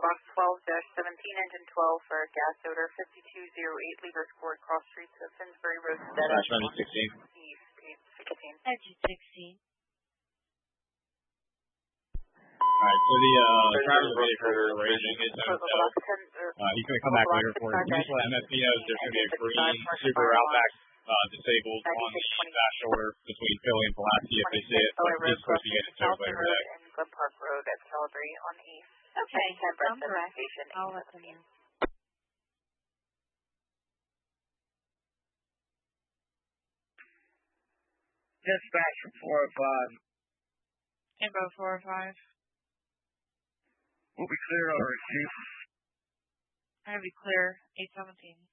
Box 12-17, Engine 12 for gas odor, 5208, Lever Square, cross streets of Finsbury Road, Dash 16. East, 16. Engine 16. Alright, so the driver's vehicle is raging his own self. He's going to come back later for it. Just let MSP know that there's going to be a green Subaru Outback disabled on the back shoulder between Philly and Pulaski if they see it. But this is supposed to get it towed later today. And Glen Park Road at Celebrate on East. Okay, I'm correct. I'll let them know. Dispatch from 405. Info 405. We'll be cleared on receipt. I'll be clear, 817.